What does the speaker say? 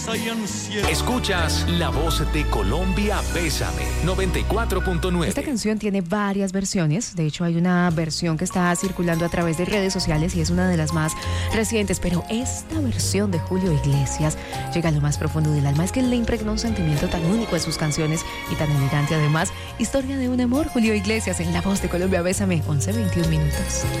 Escuchas La Voz de Colombia, Bésame, 94.9. Esta canción tiene varias versiones. De hecho, hay una versión que está circulando a través de redes sociales y es una de las más recientes. Pero esta versión de Julio Iglesias llega a lo más profundo del alma. Es que le impregna un sentimiento tan único en sus canciones y tan elegante además. Historia de un amor, Julio Iglesias en La Voz de Colombia, Bésame, 11:21 minutos.